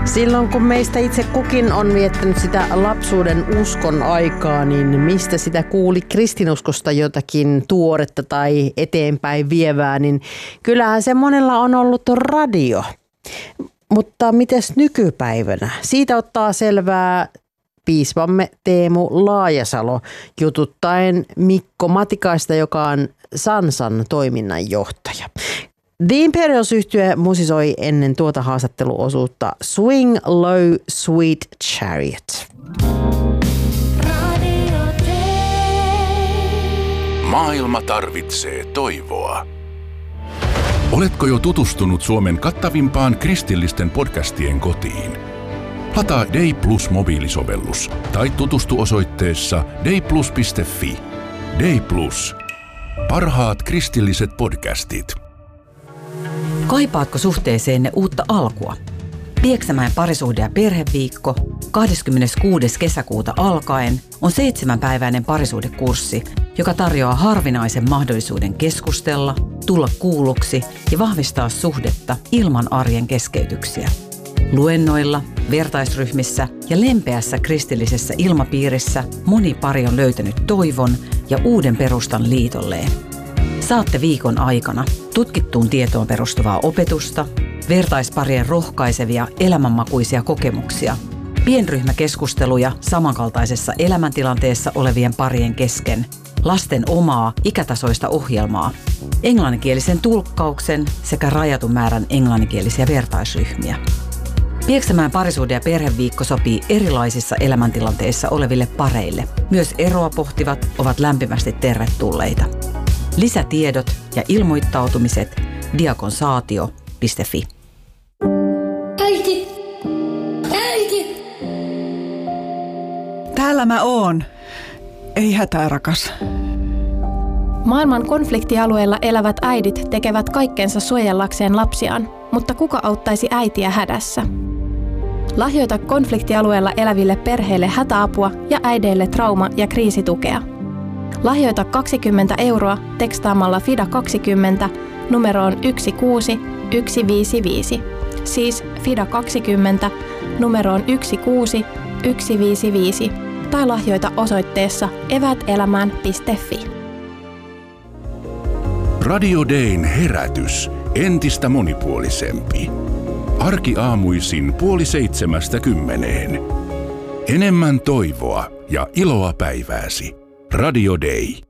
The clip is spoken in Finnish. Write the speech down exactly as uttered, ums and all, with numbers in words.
Silloin kun meistä itse kukin on viettänyt sitä lapsuuden uskon aikaa, niin mistä sitä kuuli kristinuskosta jotakin tuoretta tai eteenpäin vievää, niin kyllähän se monella on ollut radio. Mutta mites nykypäivänä? Siitä ottaa selvää piispamme Teemu Laajasalo jututtaen Mikko Matikaista, joka on Sansan toiminnanjohtaja. The Imperials-yhtye musisoi ennen tuota haastatteluosuutta Swing Low Sweet Chariot. Maailma tarvitsee toivoa. Oletko jo tutustunut Suomen kattavimpaan kristillisten podcastien kotiin? Lataa Day Plus mobiilisovellus tai tutustu osoitteessa dayplus piste fi. Day Plus. Parhaat kristilliset podcastit. Kaipaatko suhteeseenne uutta alkua? Pieksämäen parisuhde- ja perheviikko kahdeskymmeneskuudes kesäkuuta alkaen on seitsemänpäiväinen parisuhdekurssi, joka tarjoaa harvinaisen mahdollisuuden keskustella, tulla kuulluksi ja vahvistaa suhdetta ilman arjen keskeytyksiä. Luennoilla, vertaisryhmissä ja lempeässä kristillisessä ilmapiirissä moni pari on löytänyt toivon ja uuden perustan liitolleen. Saatte viikon aikana tutkittuun tietoon perustuvaa opetusta, vertaisparien rohkaisevia elämänmakuisia kokemuksia, pienryhmäkeskusteluja samankaltaisessa elämäntilanteessa olevien parien kesken, lasten omaa ikätasoista ohjelmaa, englanninkielisen tulkkauksen sekä rajatun määrän englanninkielisiä vertaisryhmiä. Pieksämäen parisuhde- ja perheviikko sopii erilaisissa elämäntilanteissa oleville pareille. Myös eroa pohtivat ovat lämpimästi tervetulleita. Lisätiedot ja ilmoittautumiset diakonsaatio piste fi. Äiti! Äiti! Täällä mä oon. Ei hätää, rakas. Maailman konfliktialueilla elävät äidit tekevät kaikkensa suojellakseen lapsiaan, mutta kuka auttaisi äitiä hädässä? Lahjoita konfliktialueella eläville perheille hätäapua ja äideille trauma- ja kriisitukea. Lahjoita kaksikymmentä euroa tekstaamalla FIDA kaksikymmentä numeroon yksi kuusi yksi viisi viisi. Siis FIDA kaksikymmentä numeroon yksi kuusi yksi viisi viisi. Tai lahjoita osoitteessa evätelämään piste fi. Radio Dayn herätys. Entistä monipuolisempi. Arkiaamuisin puoli seitsemästä kymmeneen. Enemmän toivoa ja iloa päivääsi. Radio Day.